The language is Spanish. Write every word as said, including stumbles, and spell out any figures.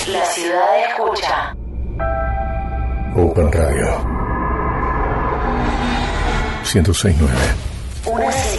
La ciudad escucha. Open Radio ciento seis punto nueve. Una